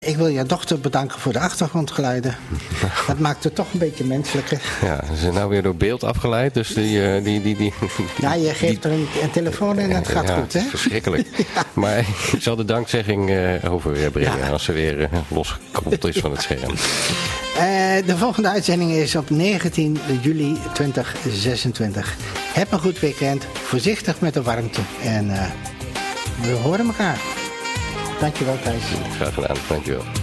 Ik wil je dochter bedanken voor de achtergrondgeluiden. Dat maakt het toch een beetje menselijker. Ja, ze zijn nou weer door beeld afgeleid, dus die... Ja, je geeft er een telefoon en het gaat goed, hè? Verschrikkelijk. Ja. Maar ik zal de dankzegging overbrengen als ze weer losgekropt is van het scherm. De volgende uitzending is op 19 juli 2026. Heb een goed weekend. Voorzichtig met de warmte. En we horen elkaar. Dankjewel, Thijs. Graag gedaan, dankjewel.